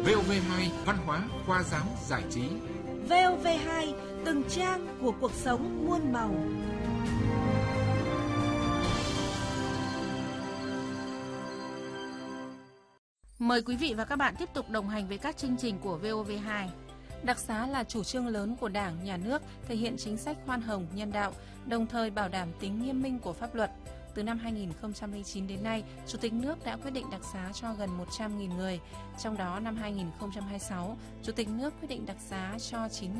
VOV2 Văn hóa, khoa giáo, giải trí. VOV2 từng trang của cuộc sống muôn màu. Mời quý vị và các bạn tiếp tục đồng hành với các chương trình của VOV2. Đặc xá là chủ trương lớn của Đảng, Nhà nước, thể hiện chính sách khoan hồng, nhân đạo, đồng thời bảo đảm tính nghiêm minh của pháp luật. Từ năm 2009 đến nay, Chủ tịch nước đã quyết định đặc xá cho gần 100.000 người. Trong đó, năm 2026, Chủ tịch nước quyết định đặc xá cho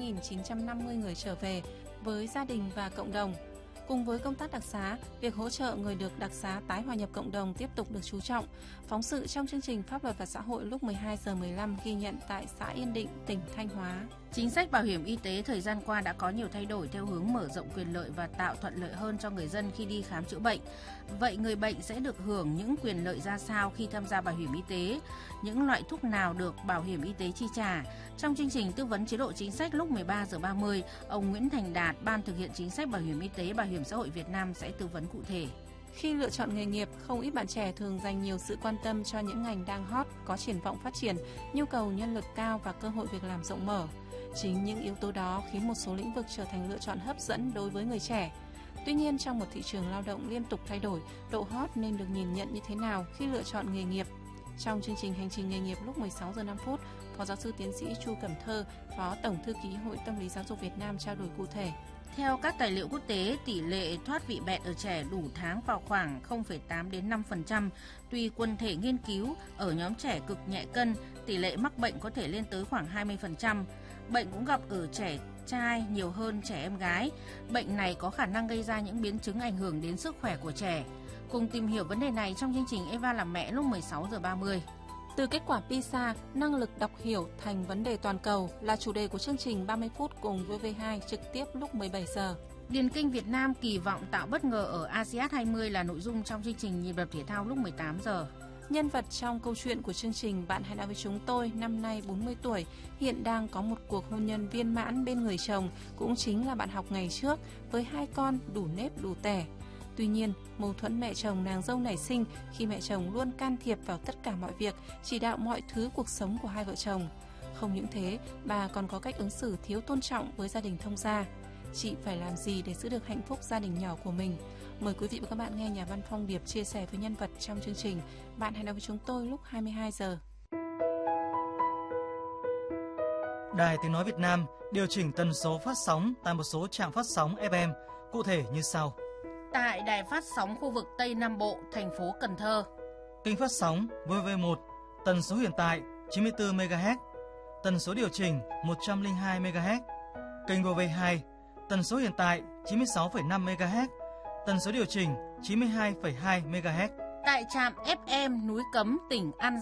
9.950 người trở về với gia đình và cộng đồng. Cùng với công tác đặc xá, việc hỗ trợ người được đặc xá tái hòa nhập cộng đồng tiếp tục được chú trọng. Phóng sự trong chương trình Pháp luật và xã hội lúc 12:15 ghi nhận tại xã Yên Định, tỉnh Thanh Hóa. Chính sách bảo hiểm y tế thời gian qua đã có nhiều thay đổi theo hướng mở rộng quyền lợi và tạo thuận lợi hơn cho người dân khi đi khám chữa bệnh. Vậy người bệnh sẽ được hưởng những quyền lợi ra sao khi tham gia bảo hiểm y tế? Những loại thuốc nào được bảo hiểm y tế chi trả? Trong chương trình tư vấn chế độ chính sách lúc 13:30, ông Nguyễn Thành Đạt, Ban thực hiện chính sách bảo hiểm y tế Bảo hiểm xã hội Việt Nam sẽ tư vấn cụ thể. Khi lựa chọn nghề nghiệp, không ít bạn trẻ thường dành nhiều sự quan tâm cho những ngành đang hot, có triển vọng phát triển, nhu cầu nhân lực cao và cơ hội việc làm rộng mở. Chính những yếu tố đó khiến một số lĩnh vực trở thành lựa chọn hấp dẫn đối với người trẻ. Tuy nhiên, trong một thị trường lao động liên tục thay đổi, độ hot nên được nhìn nhận như thế nào khi lựa chọn nghề nghiệp? Trong chương trình Hành trình nghề nghiệp lúc 16:05, Phó giáo sư tiến sĩ Chu Cẩm Thơ, Phó Tổng thư ký Hội Tâm lý Giáo dục Việt Nam trao đổi cụ thể. Theo các tài liệu quốc tế, tỷ lệ thoát vị bẹn ở trẻ đủ tháng vào khoảng 0,8 đến 5%. Tùy quần thể nghiên cứu, ở nhóm trẻ cực nhẹ cân, tỷ lệ mắc bệnh có thể lên tới khoảng 20%. Bệnh cũng gặp ở trẻ trai nhiều hơn trẻ em gái. Bệnh này có khả năng gây ra những biến chứng ảnh hưởng đến sức khỏe của trẻ. Cùng tìm hiểu vấn đề này trong chương trình Eva làm mẹ lúc 16:30. Từ kết quả PISA, năng lực đọc hiểu thành vấn đề toàn cầu là chủ đề của chương trình 30 phút cùng VV2 trực tiếp lúc 17 giờ. Điền kinh Việt Nam kỳ vọng tạo bất ngờ ở ASEAN 20 là nội dung trong chương trình Nhịp đập thể thao lúc 18 giờ. Nhân vật trong câu chuyện của chương trình Bạn hãy nói với chúng tôi năm nay 40 tuổi, hiện đang có một cuộc hôn nhân viên mãn bên người chồng, cũng chính là bạn học ngày trước, với 2 con đủ nếp đủ tẻ. Tuy nhiên, mâu thuẫn mẹ chồng nàng dâu nảy sinh khi mẹ chồng luôn can thiệp vào tất cả mọi việc, chỉ đạo mọi thứ cuộc sống của hai vợ chồng. Không những thế, bà còn có cách ứng xử thiếu tôn trọng với gia đình thông gia. Chị phải làm gì để giữ được hạnh phúc gia đình nhỏ của mình? Mời quý vị và các bạn nghe nhà văn Phong Điệp chia sẻ với nhân vật trong chương trình Bạn hãy nói với chúng tôi lúc 22 giờ. Đài Tiếng Nói Việt Nam điều chỉnh tần số phát sóng tại một số trạm phát sóng FM, cụ thể như sau. Tại đài phát sóng khu vực Tây Nam Bộ, thành phố Cần Thơ. Kênh phát sóng VV1, tần số hiện tại 94 MHz, tần số điều chỉnh 102 MHz. Kênh VV2, tần số hiện tại 96,5 MHz, tần số điều chỉnh 92,2 MHz. Tại trạm FM Núi Cấm, tỉnh An